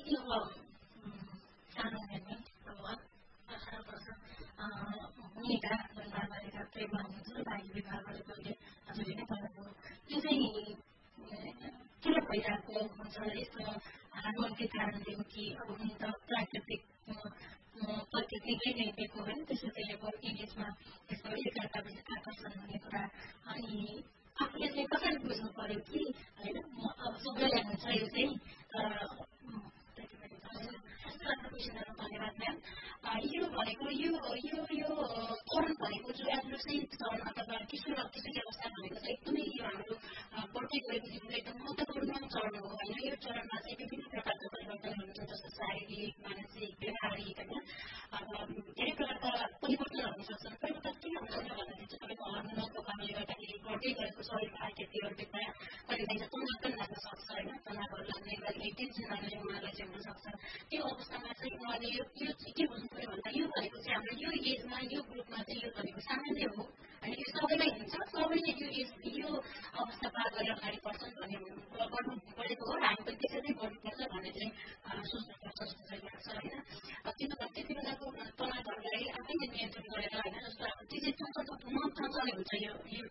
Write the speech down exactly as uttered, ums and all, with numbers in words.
यो सानो हेर्ने अब अठार वर्ष हुनेका जुन बाबाका प्रेममा हुनुहुन्छ बाहिर विवाह गरेकोले हजुरले नै भन्नुभयो यो चाहिँ किन भइरहेको हुन्छ यस्तो हार्मोनकै कारणले हो कि अब हुन त प्राकृतिक प्रकृतिले नै दिएको होइन त्यसैले अब इमेजमा यस्तो एकअर्काबिच आकर्षण हुने कुरा अनि आफूले चाहिँ कसरी बुझ्नु पर्यो कि होइन अब सबैलाई हुन्छ यो चाहिँ धन्यवाद म्याम यो भनेको यो यो यो चरण भनेको जो एडोलेसेन्ट चरण अथवा किशोर किशोरी अवस्था भनेको चाहिँ एकदमै यो हाम्रो बढ्दै गएको जीवनको एकदम महत्त्वपूर्ण चरण हो होइन यो चरणमा चाहिँ विभिन्न प्रकारका परिवर्तनहरू हुन्छ जस्तो शारीरिक मानसिक व्यवहारिक होइन धेरै प्रकारका परिवर्तनहरू हुन सक्छन् परिवर्तन किन हुन्छन् भन्दाखेरि चाहिँ तपाईँको हर्मोनलको कारणले गर्दाखेरि बढ्दै गएको शरीरमा आइकेटीहरू देख्दा कहिलेकाहीँ चाहिँ तनाव पनि लाग्न सक्छ होइन तनावहरू लाग्ने कहिले टेन्सन लाग्ने उहाँहरूलाई चाहिँ हुनसक्छ त्यो अवस्थामा चाहिँ उहाँले यो यो चाहिँ के बुझ्नु पऱ्यो भन्दा यो भनेको चाहिँ हाम्रो यो एजमा यो ग्रुपमा चाहिँ यो भनेको सामान्य हो होइन यो सबैलाई हुन्छ सबैले यो एज यो अवस्था पार गरेर अगाडि बढ्छन् भन्ने गर्नु परेको हो र हामी पनि त्यसरी नै गर्नुपर्छ भन्ने चाहिँ सोच्नुपर्छ जस्तो चाहिँ लाग्छ होइन किनभने त्यति बेलाको तनावहरूलाई आफैले नियन्त्रण गरेर होइन जस्तो अब चिजै चञ्चल मन चञ्चलै हुन्छ यो यो